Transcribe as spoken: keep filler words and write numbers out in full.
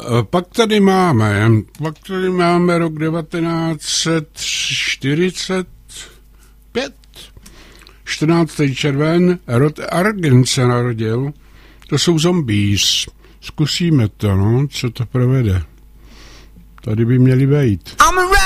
pak tady máme, pak tady máme rok devatenáct set čtyřicet pět. čtrnáctého červen, Rod Argent se narodil. To jsou Zombies. Zkusíme to, no, co to provede. Tady by měli vejít. I'm